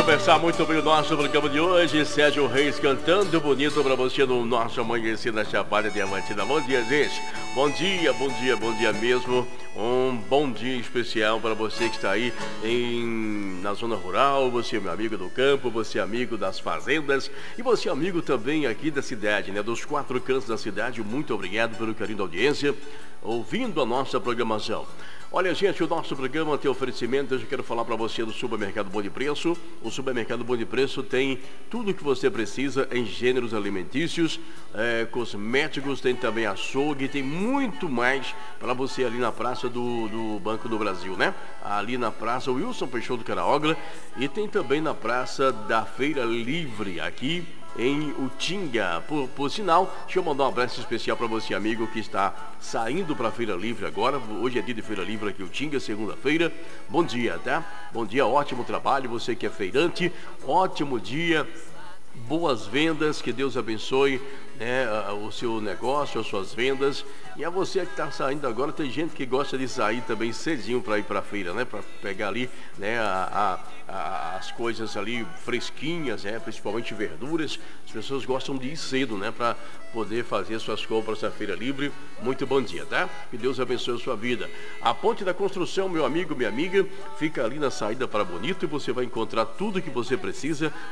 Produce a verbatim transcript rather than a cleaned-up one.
começar muito bem o nosso programa de hoje. Sérgio Reis cantando bonito pra você no nosso amanhecer da Chapada Diamantina. Bom dia, gente. Bom dia, bom dia, bom dia mesmo. Um bom dia especial para você que está aí em, na zona rural, você meu amigo do campo, você amigo das fazendas e você amigo também aqui da cidade, né? Dos quatro cantos da cidade. Muito obrigado pelo carinho da audiência, ouvindo a nossa programação. Olha, gente, o nosso programa tem oferecimento. Eu já quero falar para você do Supermercado Bom de Preço. O Supermercado Bom de Preço tem tudo o que você precisa em gêneros alimentícios, é, cosméticos, tem também açougue, tem muito mais para você ali na Praça do, do Banco do Brasil, né? Ali na Praça Wilson Peixoto Caraogla e tem também na Praça da Feira Livre, aqui em Utinga. Por, por sinal, deixa eu mandar um abraço especial para você, amigo, que está saindo para a Feira Livre agora. Hoje é dia de Feira Livre aqui em Utinga, segunda-feira. Bom dia, tá? Bom dia, ótimo trabalho. Você que é feirante, ótimo dia. Boas vendas, que Deus abençoe, né, o seu negócio, as suas vendas. E a você que está saindo agora, tem gente que gosta de sair também cedinho para ir para a feira, né, para pegar ali, né, a, a, a, as coisas ali fresquinhas, né, principalmente verduras. As pessoas gostam de ir cedo, né, para poder fazer suas compras na Feira Livre. Muito bom dia, tá? Que Deus abençoe a sua vida. A Ponte da Construção, meu amigo, minha amiga, fica ali na saída para Bonito e você vai encontrar tudo que você precisa